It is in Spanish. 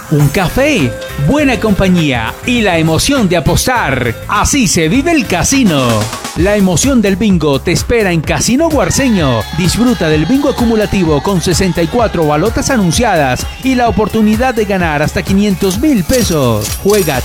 un café, buena compañía y la emoción de apostar. Así se vive el casino. La emoción del bingo te espera en Casino Guarceño. Disfruta del bingo acumulativo con 64 balotas anunciadas y la oportunidad de ganar hasta 500.000 pesos. Juega